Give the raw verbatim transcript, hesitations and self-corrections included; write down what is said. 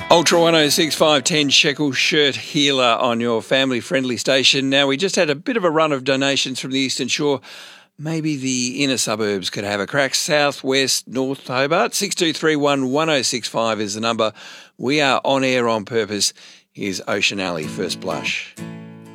Ultra one oh six five ten shekel shirt healer on your family-friendly station. Now, we just had a bit of a run of donations from the Eastern Shore. Maybe the inner suburbs could have a crack. South, West, North Hobart. six two three one, one oh six five is the number. We are on air on purpose. Here's Ocean Alley, First Blush.